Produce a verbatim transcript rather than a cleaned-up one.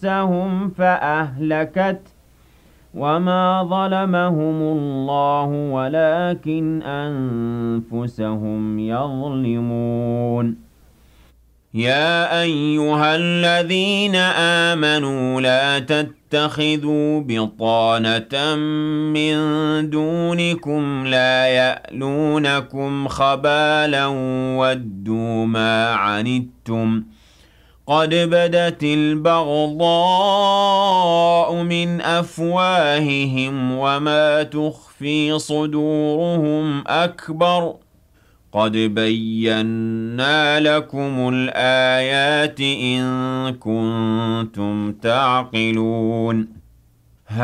نفسهم فأهلكت وما ظلمهم الله ولكن أنفسهم يظلمون يا أيها الذين آمنوا لا تتخذوا بطانة من دونكم لا يألونكم خبالا ودوا ما عنتم قد بدت البغضاء من أفواههم وما تخفي صدورهم أكبر قد بينا لكم الآيات إن كنتم تعقلون